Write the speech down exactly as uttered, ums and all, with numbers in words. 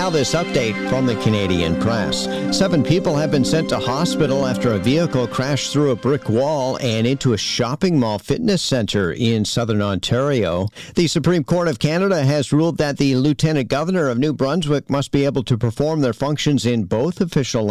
now this update from the Canadian Press. Seven people have been sent to hospital after a vehicle crashed through a brick wall and into a shopping mall fitness center in southern Ontario. The Supreme Court of Canada has ruled that the Lieutenant Governor of New Brunswick must be able to perform their functions in both official